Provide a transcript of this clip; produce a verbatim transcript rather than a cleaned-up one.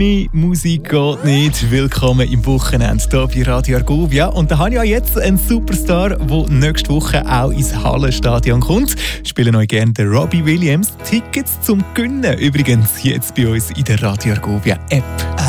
Mehr Musik geht nicht. Willkommen im Wochenende hier bei Radio Argovia. Und da habe ich ja jetzt einen Superstar, der nächste Woche auch ins Hallenstadion kommt. Spielen euch gerne den Robbie Williams. Tickets zum Gewinnen übrigens jetzt bei uns in der Radio Argovia App.